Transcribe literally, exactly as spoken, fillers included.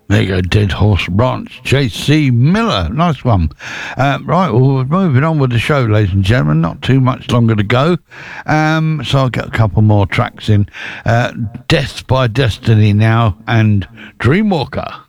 There you go, Dead Horse Ranch, J C Miller, nice one. Uh, right, well, we're moving on with the show, ladies and gentlemen, not too much longer to go, um, so I'll get a couple more tracks in. Uh, Death by Destiny now, and Dreamwalker.